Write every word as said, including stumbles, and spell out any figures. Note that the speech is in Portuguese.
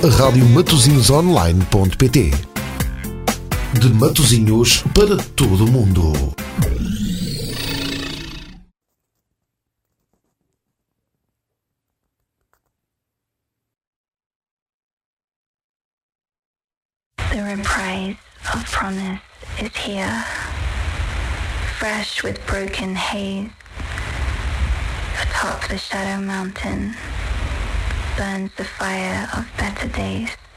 rádio matosinhos online ponto pt. De Matosinhos para todo o mundo. The reprise of promise is here, fresh with broken haze. Atop the shadow mountain burns the fire of better days.